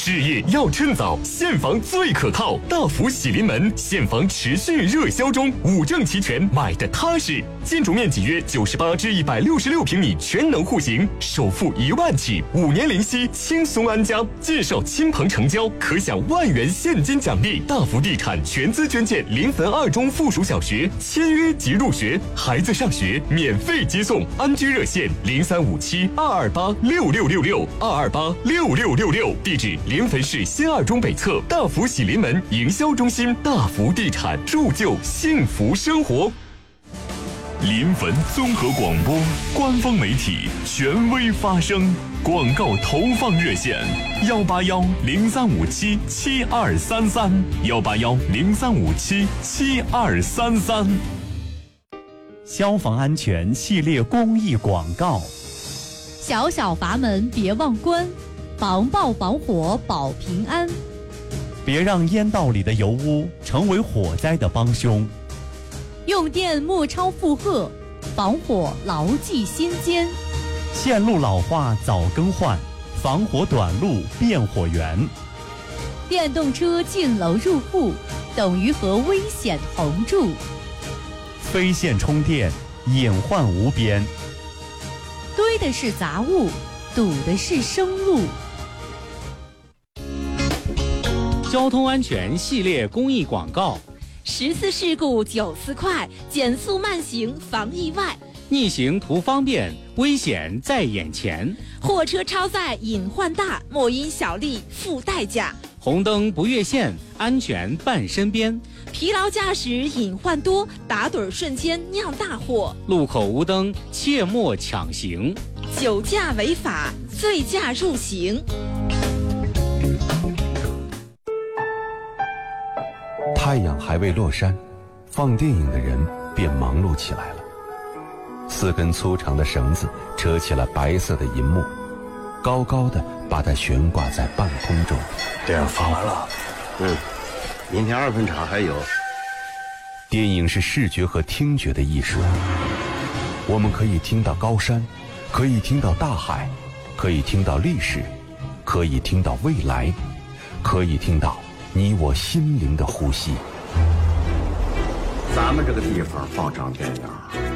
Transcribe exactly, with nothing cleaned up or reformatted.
置业要趁早，现房最可靠。大福喜临门，现房持续热销中，五证齐全，买的踏实。建筑面积约九十八至一百六十六平米，全能户型，首付一万起，五年零息，轻松安家。介绍亲朋成交，可享万元现金奖励。大福地产全资捐建临汾二中附属小学，签约即入学，孩子上学免费接送。安居热线零三五七二二八六六六六二二八六六六六，地址临汾市新二中北侧大福喜临门营销中心。大福地产，铸就幸福生活。 临汾综合广播官方媒体，权威发声。广告投放热线：幺八幺零三五七七二三三，幺八幺零三五七七二三三。 消防安全系列公益广告： 小小阀门别忘关，防爆防火保平安。 别让烟道里的油污成为火灾的帮凶。 用电莫超负荷，防火牢记心间。 线路老化早更换，防火短路变火源。 电动车进楼入户，等于和危险同住。 非线充电，隐患无边。 堆的是杂物，堵的是生路。 交通安全系列公益广告： 十次事故九次快，减速慢行防意外。 逆行图方便，危险在眼前。 货车超载隐患大，莫因小利付代价。 红灯不越线，安全伴身边。 疲劳驾驶隐患多，打盹瞬间酿大祸。 路口无灯，切莫抢行。 酒驾违法，醉驾入刑。 太阳还未落山，放电影的人便忙碌起来了。四根粗长的绳子扯起了白色的银幕，高高的把它悬挂在半空中。 电影放完了，嗯，明天二分场还有。 电影是视觉和听觉的艺术，我们可以听到高山，可以听到大海，可以听到历史，可以听到未来，可以听到你我心灵的呼吸。 咱们这个地方放场电影